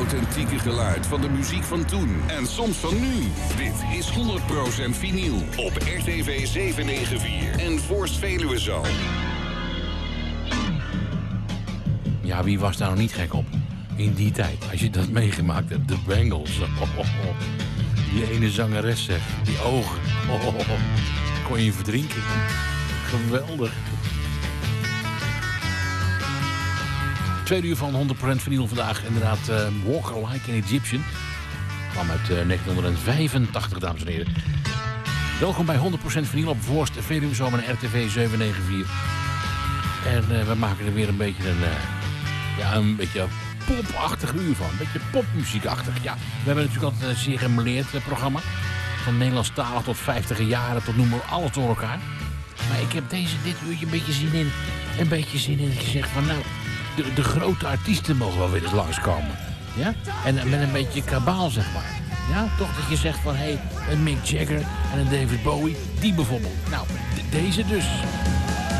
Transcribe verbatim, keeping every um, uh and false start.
authentieke geluid van de muziek van toen. En soms van nu. Dit is honderd procent vinyl op R T V zevenhonderdnegenennegentig en Voorst Veluwezoom. Ja, wie was daar nog niet gek op? In die tijd, als je dat meegemaakt hebt. De Bangles. Oh, oh, oh. Die ene zangeres, zeg. Die ogen. Oh, oh, oh. Kon je verdrinken. Geweldig. Tweede uur van honderd procent vinyl vandaag. Inderdaad, uh, Walker Like an Egyptian. Kwam uit uh, negentien vijfentachtig, dames en heren. Welkom bij honderd procent vinyl op Voorst Veluwezoom en R T V zevenhonderdnegenennegentig. En uh, we maken er weer een beetje een... Uh, ja, een beetje... popachtig uur van. Een beetje popmuziekachtig. Ja, we hebben natuurlijk altijd een zeer gemeleerd uh, programma. Van Nederlandstalig tot vijftiger jaren tot noem maar alles door elkaar. Maar ik heb deze, dit uurtje een beetje zin in. Een beetje zin in dat je zegt van nou, de, de grote artiesten mogen wel weer eens langskomen. Ja? En uh, met een beetje kabaal zeg maar. Ja, toch dat je zegt van hé, hey, een Mick Jagger en een David Bowie. Die bijvoorbeeld. Nou, d- deze dus.